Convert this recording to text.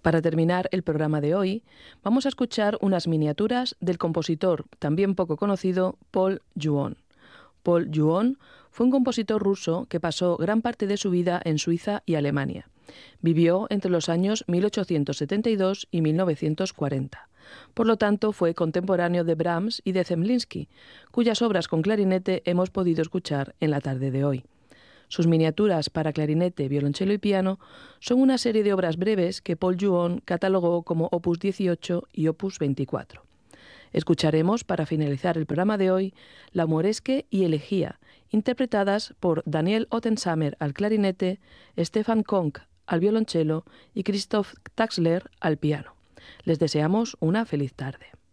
Para terminar el programa de hoy, vamos a escuchar unas miniaturas del compositor también poco conocido Paul Juon. Paul Juon fue un compositor ruso que pasó gran parte de su vida en Suiza y Alemania. Vivió entre los años 1872 y 1940. Por lo tanto, fue contemporáneo de Brahms y de Zemlinsky, cuyas obras con clarinete hemos podido escuchar en la tarde de hoy. Sus miniaturas para clarinete, violonchelo y piano son una serie de obras breves que Paul Juon catalogó como Opus 18 y Opus 24. Escucharemos, para finalizar el programa de hoy, La Moresque y Elegía, interpretadas por Daniel Ottensamer al clarinete, Stefan Konk al violonchelo y Christoph Taxler al piano. Les deseamos una feliz tarde.